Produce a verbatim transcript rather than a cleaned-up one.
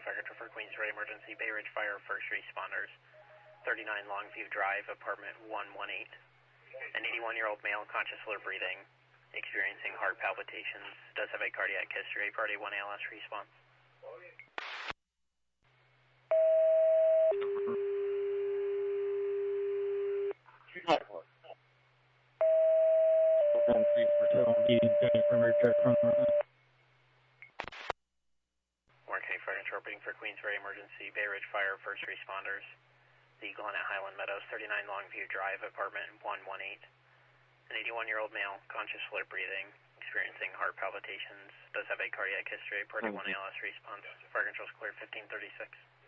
Fire Control for Queensway Emergency, Bay Ridge Fire, first responders, thirty-nine Longview Drive, apartment one one eight. An eighty-one-year-old male, conscious, alert, breathing, experiencing heart palpitations, does have a cardiac history, Priority one A L S response. Warren County Fire Control reporting for Queensway Emergency, Bay Ridge Fire, first responders, the Glen at Highland Meadows, thirty-nine Longview Drive, apartment one one eight. An eighty-one-year-old male, conscious, alert, breathing, experiencing heart palpitations, does have a cardiac history, Priority one A L S response. Fire Control's clear, fifteen thirty-six.